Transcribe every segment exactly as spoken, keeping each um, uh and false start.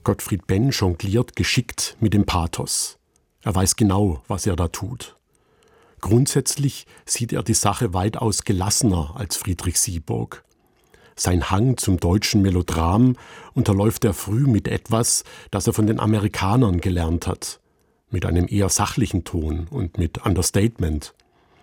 Gottfried Benn jongliert geschickt mit dem Pathos. Er weiß genau, was er da tut. Grundsätzlich sieht er die Sache weitaus gelassener als Friedrich Syburg. Sein Hang zum deutschen Melodram unterläuft er früh mit etwas, das er von den Amerikanern gelernt hat, mit einem eher sachlichen Ton und mit Understatement.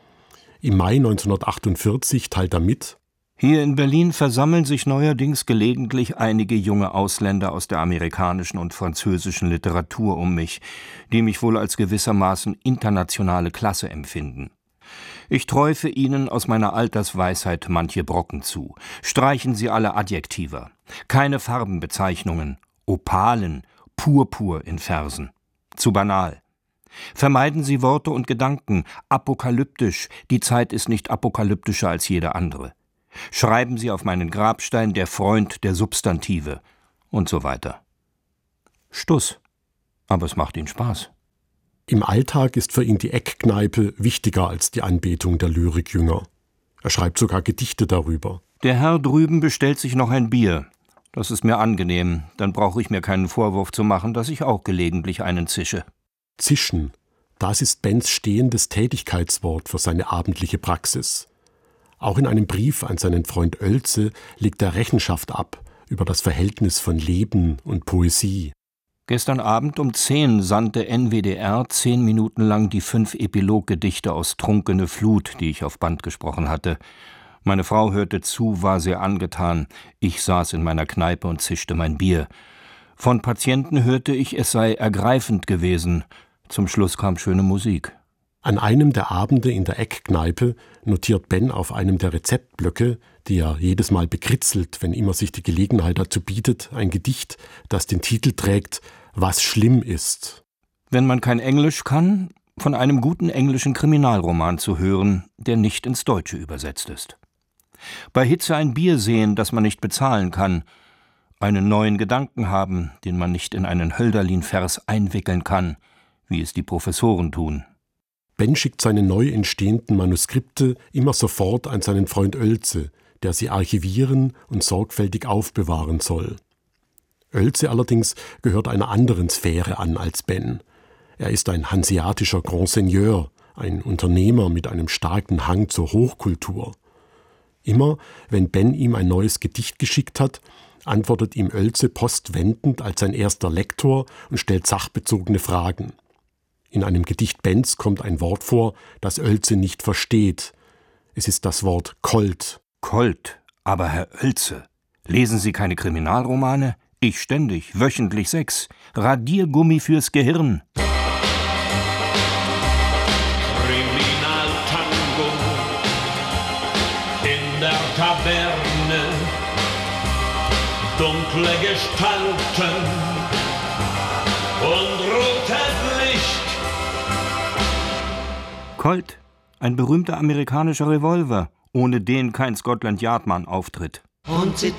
Im Mai neunzehnhundertachtundvierzig teilt er mit: Hier in Berlin versammeln sich neuerdings gelegentlich einige junge Ausländer aus der amerikanischen und französischen Literatur um mich, die mich wohl als gewissermaßen internationale Klasse empfinden. Ich träufe ihnen aus meiner Altersweisheit manche Brocken zu. Streichen Sie alle Adjektiva. Keine Farbenbezeichnungen, Opalen, Purpur in Versen. Zu banal. Vermeiden Sie Worte und Gedanken, apokalyptisch, die Zeit ist nicht apokalyptischer als jede andere. Schreiben Sie auf meinen Grabstein der Freund der Substantive und so weiter. Stuss, aber es macht ihn Spaß. Im Alltag ist für ihn die Eckkneipe wichtiger als die Anbetung der Lyrikjünger. Er schreibt sogar Gedichte darüber. Der Herr drüben bestellt sich noch ein Bier. Das ist mir angenehm, dann brauche ich mir keinen Vorwurf zu machen, dass ich auch gelegentlich einen zische. Zischen, das ist Benns stehendes Tätigkeitswort für seine abendliche Praxis. Auch in einem Brief an seinen Freund Oelze legt er Rechenschaft ab über das Verhältnis von Leben und Poesie. Gestern Abend um zehn sandte N W D R zehn Minuten lang die fünf Epiloggedichte aus Trunkene Flut, die ich auf Band gesprochen hatte. Meine Frau hörte zu, war sehr angetan. Ich saß in meiner Kneipe und zischte mein Bier. Von Patienten hörte ich, es sei ergreifend gewesen. Zum Schluss kam schöne Musik. An einem der Abende in der Eckkneipe notiert Benn auf einem der Rezeptblöcke, die er jedes Mal bekritzelt, wenn immer sich die Gelegenheit dazu bietet, ein Gedicht, das den Titel trägt »Was schlimm ist«. Wenn man kein Englisch kann, von einem guten englischen Kriminalroman zu hören, der nicht ins Deutsche übersetzt ist. Bei Hitze ein Bier sehen, das man nicht bezahlen kann, einen neuen Gedanken haben, den man nicht in einen Hölderlin-Vers einwickeln kann, wie es die Professoren tun. Benn schickt seine neu entstehenden Manuskripte immer sofort an seinen Freund Oelze, der sie archivieren und sorgfältig aufbewahren soll. Oelze allerdings gehört einer anderen Sphäre an als Benn. Er ist ein hanseatischer Grand Seigneur, ein Unternehmer mit einem starken Hang zur Hochkultur. Immer, wenn Benn ihm ein neues Gedicht geschickt hat, antwortet ihm Oelze postwendend als sein erster Lektor und stellt sachbezogene Fragen. In einem Gedicht Benns kommt ein Wort vor, das Oelze nicht versteht. Es ist das Wort Colt. Colt, aber Herr Oelze, lesen Sie keine Kriminalromane? Ich ständig, wöchentlich sechs. Radiergummi fürs Gehirn. Kriminaltango in der Taverne, dunkle Gestalten und rotes Licht. Colt, ein berühmter amerikanischer Revolver, ohne den kein Scotland-Yard-Mann auftritt. Und sie